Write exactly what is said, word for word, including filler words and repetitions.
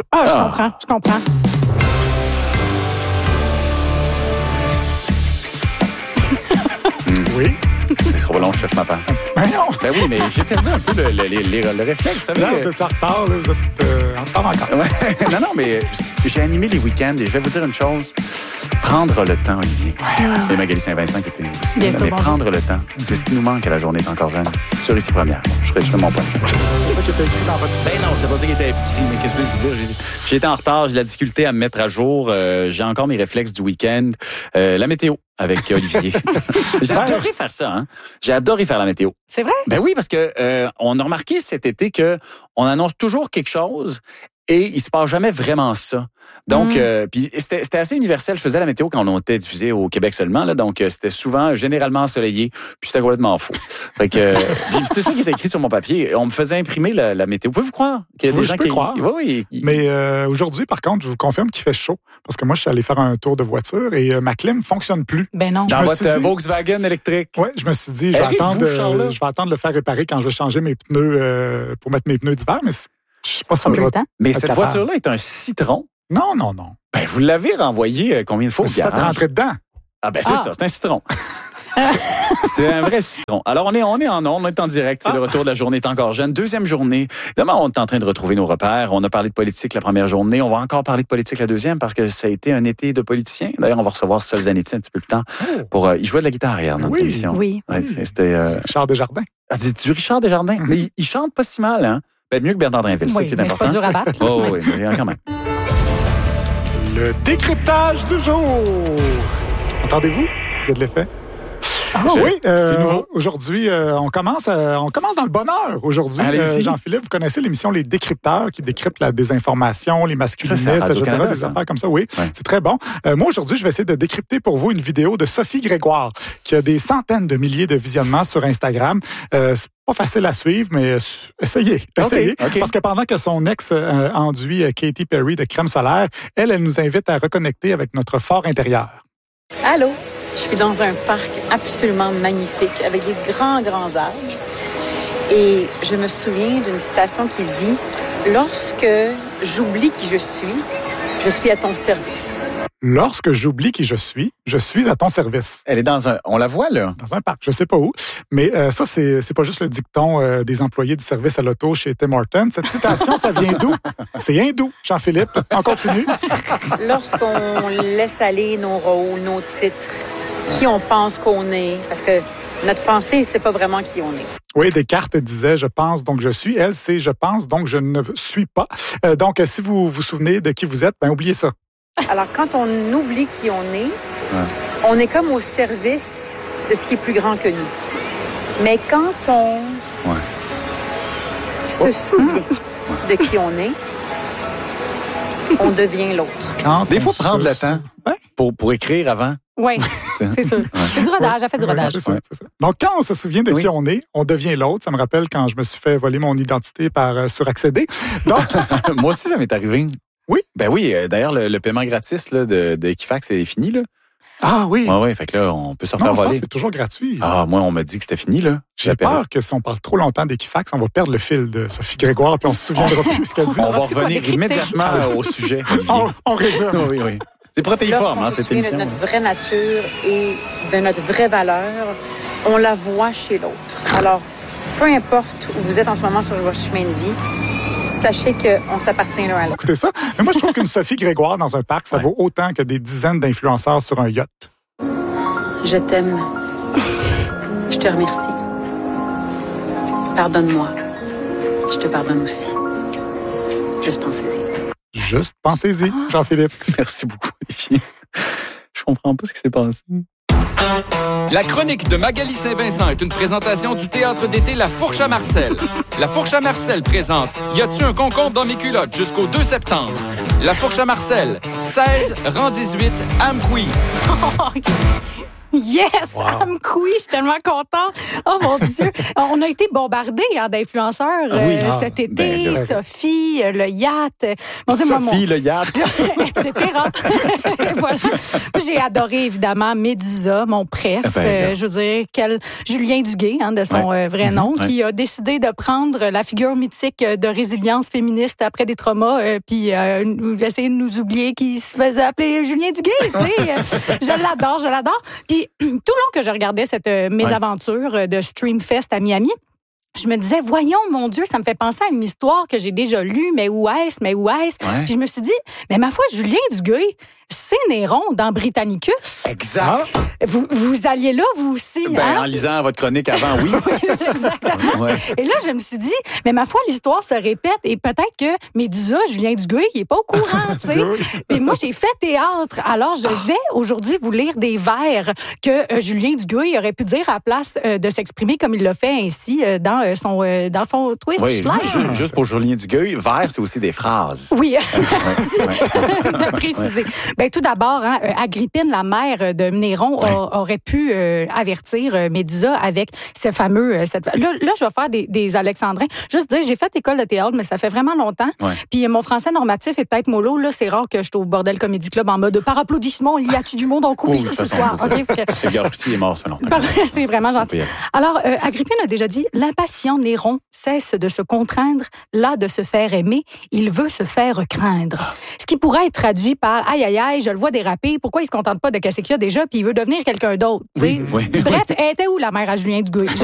Ah, je Ah. comprends, je comprends. Oui. C'est trop long, je cherche ma part. Ben non. Ben oui, mais j'ai perdu un peu le, le, le, le- le réflexe, vous savez. Là, vous êtes en retard, là, vous êtes euh, en retard encore. Ouais. Non, non, mais j'ai animé les week-ends et je vais vous dire une chose. Prendre le temps, Olivier. Et Magali Saint-Vincent qui était aussi Bien là, sûr, mais bonjour. prendre le temps, c'est ce qui nous manque à la journée est encore jeune. Sur ici première. Je ferai, je fais mon point. C'est ça qui était écrit dans votre... Ben non, c'était pas ça qui était écrit, mais qu'est-ce que je veux dire? J'ai, j'ai été en retard, j'ai de la difficulté à me mettre à jour. Euh, j'ai encore mes réflexes du week-end. Euh, la météo avec Olivier. J'ai adoré faire ça, hein. J'ai adoré faire la météo. C'est vrai? Ben oui, parce que euh, on a remarqué cet été que on annonce toujours quelque chose et il se passe jamais vraiment ça. Donc, Mm. euh, puis c'était, c'était assez universel. Je faisais la météo quand on était diffusé au Québec seulement, là, donc euh, c'était souvent généralement ensoleillé, puis c'était complètement faux. Fait que euh, puis c'était ça qui était écrit sur mon papier. On me faisait imprimer la, la météo. Pouvez-vous croire qu'il y a Oui, des je gens peux qui croire. Oui, oui. qui- Mais euh, aujourd'hui, par contre, je vous confirme qu'il fait chaud. Parce que moi, je suis allé faire un tour de voiture et euh, ma clim ne fonctionne plus. Ben non. dans je me votre suis euh, dit- Volkswagen électrique. Oui, je me suis dit, je vais, Arrive-vous, attendre, Charles? euh, je vais attendre de le faire réparer quand je vais changer mes pneus euh, pour mettre mes pneus d'hiver, mais c'est- je suis pas sûr Pas que je le vais... temps. Mais Pas cette capable. voiture-là est un citron. Non, non, non. Ben, vous l'avez renvoyé euh, combien de fois Je au me suis fait garage? rentrer dedans. Ah ben c'est Ah. ça, c'est un citron. C'est un vrai citron. Alors, on est, on est en ondes, on est en direct. C'est Ah. le retour de la journée est encore jeune. Deuxième journée. Demain, on est en train de retrouver nos repères. On a parlé de politique la première journée. On va encore parler de politique la deuxième parce que ça a été un été de politiciens. D'ailleurs, on va recevoir Sol Zanetti un petit peu plus tard pour... Euh, il jouait de la guitare hier dans notre Oui. émission. Oui. Ouais, c'est- c'était... Euh, Richard Desjardins. ah, c'est du Richard Desjardins. Mais il, il chante pas si mal, hein? Ben, mieux que Bernard Drinville, c'est ça Oui, qui est mais c'est important. pas dur à battre. Oh là. oui, mais quand même. Le décryptage du jour. Entendez-vous? Il y a de l'effet? Ah, Oui, euh, c'est nouveau. aujourd'hui, euh, on commence euh, on commence dans le bonheur. Aujourd'hui, Allez-y. euh, Jean-Philippe, vous connaissez l'émission Les Décrypteurs qui décryptent la désinformation, les masculinistes, Ça, c'est à et cetera, Radio-Canada, des ça. affaires comme ça. Oui, Ouais. c'est très bon. Euh, moi, aujourd'hui, je vais essayer de décrypter pour vous une vidéo de Sophie Grégoire qui a des centaines de milliers de visionnements sur Instagram. Euh, c'est pas facile à suivre, mais euh, essayez, essayez. OK. Parce que pendant que son ex euh, enduit euh, Katy Perry de crème solaire, elle, elle nous invite à reconnecter avec notre fort intérieur. Allô? Je suis dans un parc absolument magnifique avec des grands, grands arbres. Et je me souviens d'une citation qui dit « Lorsque j'oublie qui je suis, je suis à ton service. Lorsque j'oublie qui je suis, je suis à ton service. » Elle est dans un... On la voit, là? Dans un parc, je sais pas où. Mais euh, ça, c'est, c'est pas juste le dicton euh, des employés du service à l'auto chez Tim Hortons. Cette citation, ça vient d'où? C'est hindou, Jean-Philippe. On continue. » Lorsqu'on laisse aller nos rôles, nos titres, qui on pense qu'on est, parce que notre pensée, c'est pas vraiment qui on est. Oui, Descartes disait « je pense, donc je suis ». Elle, c'est « je pense, donc je ne suis pas ». Euh, donc, si vous vous souvenez de qui vous êtes, ben oubliez ça. Alors, quand on oublie qui on est, on est comme au service de ce qui est plus grand que nous. Mais quand on Ouais. se souvient de qui on est, on devient l'autre. Quand Des on fois, se prendre le sou- temps Ouais. pour, pour écrire avant. Oui, c'est sûr. C'est du rodage, elle fait du Ouais, rodage. c'est ça, Ouais. c'est ça. Donc, quand on se souvient de Oui. qui on est, on devient l'autre. Ça me rappelle quand je me suis fait voler mon identité par euh, suraccéder. Donc, Moi aussi, ça m'est arrivé. Oui? Ben oui, euh, d'ailleurs, le, le paiement gratis là, de, de Equifax est fini, là. ah oui, Ouais, ouais, fait que là, on peut se non, refaire je pense voler. que c'est toujours gratuit. Ah, moi, on m'a dit que c'était fini, là. J'ai J'appelle- peur que si on parle trop longtemps d'Equifax, on va perdre le fil de Sophie Grégoire puis on se souviendra plus ce qu'elle dit. On va plus quoi revenir décrypter. immédiatement euh, au sujet. Olivier. On, on résume. Oui, oui. C'est protéiforme, Lorsqu'on hein, se cette souvient émission. de notre vraie nature et de notre vraie valeur, on la voit chez l'autre. Alors, peu importe où vous êtes en ce moment sur votre chemin de vie, sachez qu'on s'appartient l'un à l'autre. Écoutez ça. Mais moi, je trouve qu'une Sophie Grégoire dans un parc, ça Ouais. vaut autant que des dizaines d'influenceurs sur un yacht. Je t'aime. Je te remercie. Pardonne-moi. Je te pardonne aussi. Juste pensez-y. Juste pensez-y, Jean-Philippe. Merci beaucoup, Olivier. Je comprends pas ce qui s'est passé. La chronique de Magali Saint-Vincent est une présentation du théâtre d'été La Fourche à Marcel. La Fourche à Marcel présente Y a-tu un concombre dans mes culottes jusqu'au deux septembre. La Fourche à Marcel, seize, rang dix-huit, Amqui. Yes! Wow. I'm queen, je suis tellement contente. Oh mon Dieu! On a été bombardés hein, d'influenceurs Ah oui, euh, ah, cet été. ben là. Sophie, euh, le yacht. Mon Dieu, moi, mon- Sophie, le yacht. et cetera. Voilà. Moi, j'ai adoré, évidemment, Médusa, mon préf. Ben, Euh, là. je veux dire, quel Julien Duguay, hein, de son Ouais. euh, vrai nom, Mhm, qui a décidé de prendre la figure mythique euh, de résilience féministe après des traumas, euh, puis euh, nous- essayer de nous oublier qu'il se faisait appeler Julien Duguay. Tu sais, Euh, je l'adore, je l'adore. Puis tout le long que je regardais cette euh, mésaventure euh, de Streamfest à Miami, je me disais, voyons, mon Dieu, ça me fait penser à une histoire que j'ai déjà lue, mais où est-ce, mais où est-ce? Ouais. Puis je me suis dit, mais ma foi, Julien Duguay, c'est Néron dans Britannicus. Exact. Vous, vous alliez là, vous aussi, Ben, hein? en lisant votre chronique avant, oui. Exactement. Ouais. Et là, je me suis dit, mais ma foi, l'histoire se répète et peut-être que Médusa, Julien Duguay, il est pas au courant, tu sais. Et moi, j'ai fait théâtre. Alors, je vais aujourd'hui vous lire des vers que euh, Julien Duguay aurait pu dire à la place euh, de s'exprimer comme il l'a fait ainsi euh, dans, euh, son, euh, dans son Twist Oui, Live. ju- juste pour Julien Duguay, vers, c'est aussi des phrases. Oui, Ouais, ouais. de préciser. Ben, tout d'abord, hein, euh, Agrippine, la mère de Néron, a- aurait pu euh, avertir euh, Médusa avec ce fameux... euh, cette... Là, là, je vais faire des, des alexandrins. Juste dire, j'ai fait école de théâtre, mais ça fait vraiment longtemps. Ouais. Puis euh, mon français normatif est peut-être mollo. Là, c'est rare que je suis au Bordel Comedy Club en mode par applaudissement, il y a-tu du monde en cours Oui, ici de ce toute façon, soir? je veux OK? Fait que- Le gars est mort, ça fait longtemps. c'est vraiment On gentil. peut y aller. Alors, euh, Agrippine a déjà dit, l'impatient Néron cesse de se contraindre, là de se faire aimer, il veut se faire craindre. Ce qui pourrait être traduit par, aïe, aïe, aïe, je le vois déraper, pourquoi il se contente pas de casser qu'il y a déjà, puis il veut devenir quelqu'un d'autre, tu sais? Oui, oui, Bref, elle était où la mère à Julien Duguay? Je